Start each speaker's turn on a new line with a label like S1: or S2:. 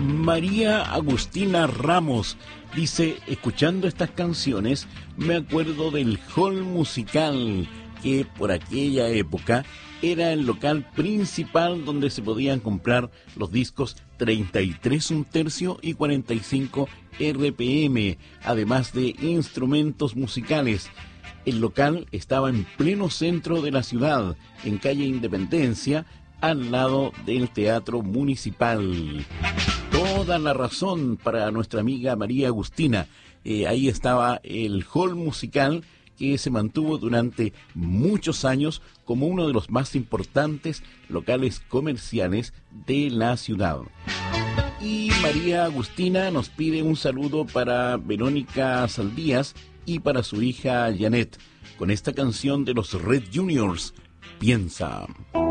S1: María Agustina Ramos dice, escuchando estas canciones, me acuerdo del hall musical, que por aquella época era el local principal donde se podían comprar los discos 33 1/3 y 45 RPM, además de instrumentos musicales. El local estaba en pleno centro de la ciudad, en calle Independencia, al lado del Teatro Municipal. Toda la razón para nuestra amiga María Agustina. Ahí estaba el hall musical, que se mantuvo durante muchos años como uno de los más importantes locales comerciales de la ciudad. Y María Agustina nos pide un saludo para Verónica Saldías y para su hija Janet, con esta canción de los Red Juniors, Piensa.